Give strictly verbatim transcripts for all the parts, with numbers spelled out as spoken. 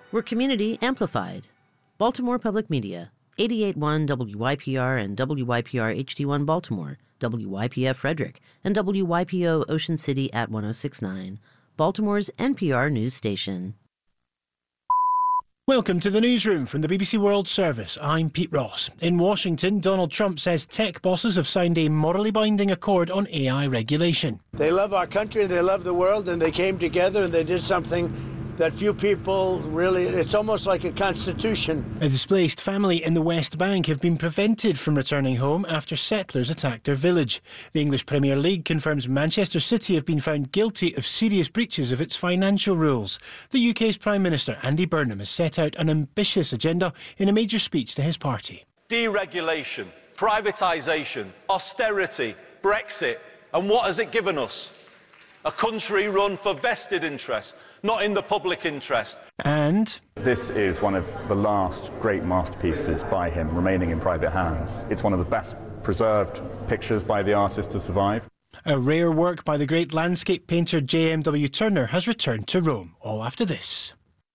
We're community amplified. Baltimore Public Media, eighty-eight point one W Y P R and W Y P R H D one Baltimore, W Y P F Frederick, and W Y P O Ocean City at one oh six point nine, Baltimore's N P R news station. Welcome to the newsroom from the B B C World Service. I'm Pete Ross. In Washington, Donald Trump says tech bosses have signed a morally binding accord on A I regulation. They love our country, they love the world, and they came together and they did something that few people really, it's almost like a constitution. A displaced family in the West Bank have been prevented from returning home after settlers attacked their village. The English Premier League confirms Manchester City have been found guilty of serious breaches of its financial rules. The U K's Prime Minister Andy Burnham has set out an ambitious agenda in a major speech to his party. Deregulation, privatisation, austerity, Brexit, and what has it given us? A country run for vested interests, not in the public interest. And this is one of the last great masterpieces by him remaining in private hands. It's one of the best preserved pictures by the artist to survive. A rare work by the great landscape painter J M W Turner has returned to Rome. All after this.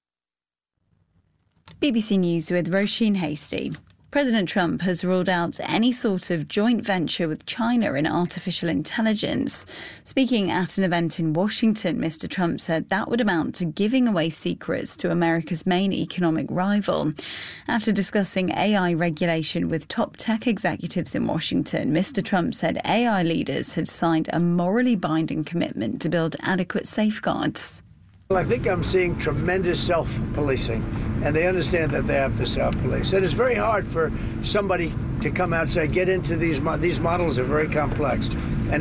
B B C News with Roisin Hasty. President Trump has ruled out any sort of joint venture with China in artificial intelligence. Speaking at an event in Washington, Mister Trump said that would amount to giving away secrets to America's main economic rival. After discussing A I regulation with top tech executives in Washington, Mister Trump said A I leaders had signed a morally binding commitment to build adequate safeguards. Well, I think I'm seeing tremendous self-policing, and they understand that they have to self-police. And it's very hard for somebody to come out and say, get into these, mo- these models are very complex. And